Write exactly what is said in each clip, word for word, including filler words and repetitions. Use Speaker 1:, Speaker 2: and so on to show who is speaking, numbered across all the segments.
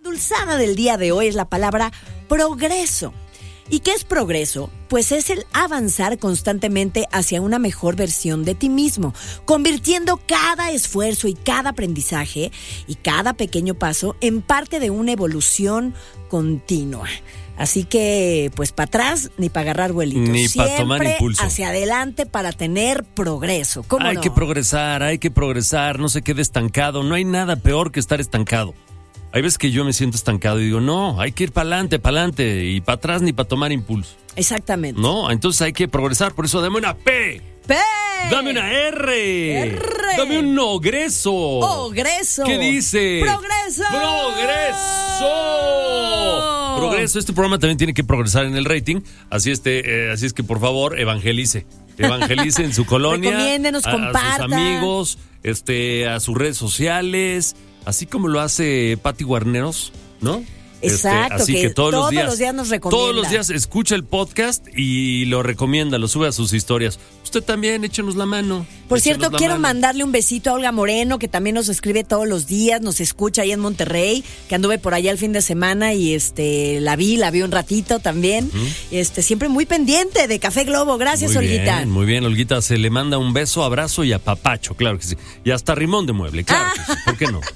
Speaker 1: endulzada del día de hoy es la palabra progreso. ¿Y qué es progreso? Pues es el avanzar constantemente hacia una mejor versión de ti mismo, convirtiendo cada esfuerzo y cada aprendizaje y cada pequeño paso en parte de una evolución continua. Así que, pues, para atrás ni para agarrar vuelitos.
Speaker 2: Ni para tomar impulso.
Speaker 1: Hacia adelante para tener progreso. ¿Cómo
Speaker 2: hay
Speaker 1: no?
Speaker 2: que progresar, hay que progresar, no se quede estancado. No hay nada peor que estar estancado. Hay veces que yo me siento estancado y digo, no, hay que ir para adelante, para adelante, y para atrás ni para tomar impulso.
Speaker 1: Exactamente.
Speaker 2: No, entonces hay que progresar, por eso dame una P.
Speaker 1: ¡P!
Speaker 2: Dame una R.
Speaker 1: R.
Speaker 2: Dame un ogreso.
Speaker 1: Ogreso.
Speaker 2: ¿Qué dice?
Speaker 1: ¡Progreso!
Speaker 2: ¡Progreso! Progreso. Este programa también tiene que progresar en el rating, así, este, eh, así es que por favor evangelice. Evangelice en su colonia.
Speaker 1: Recomiéndenos,
Speaker 2: a,
Speaker 1: comparta.
Speaker 2: a sus amigos, este, a sus redes sociales, así como lo hace Pati Guarneros, ¿no?
Speaker 1: Exacto,
Speaker 2: este, así
Speaker 1: que,
Speaker 2: que todos,
Speaker 1: todos
Speaker 2: los días,
Speaker 1: los días nos recomienda.
Speaker 2: Todos los días escucha el podcast y lo recomienda, lo sube a sus historias. Usted también, échenos la mano.
Speaker 1: Por cierto,
Speaker 2: échenos la
Speaker 1: quiero
Speaker 2: mano.
Speaker 1: mandarle un besito a Olga Moreno, que también nos escribe todos los días, nos escucha ahí en Monterrey, que anduve por allá el fin de semana y este la vi, la vi un ratito también. Uh-huh. Este, siempre muy pendiente de Café Globo. Gracias,
Speaker 2: muy
Speaker 1: Olguita.
Speaker 2: Bien, muy bien, Olguita, se le manda un beso, abrazo y apapacho, claro que sí. Y hasta rimón de mueble, claro que sí. ¿Por qué no?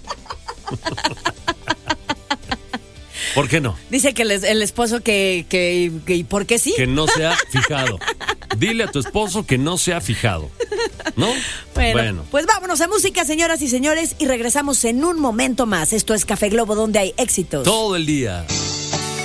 Speaker 2: ¿Por qué no?
Speaker 1: Dice que el, el esposo que, que, que, ¿y por qué sí?
Speaker 2: Que no se ha fijado. Dile a tu esposo que no se ha fijado. ¿No?
Speaker 1: Bueno,
Speaker 2: bueno,
Speaker 1: pues vámonos a música, señoras y señores, y regresamos en un momento más. Esto es Café Globo, donde hay éxitos
Speaker 2: todo el día.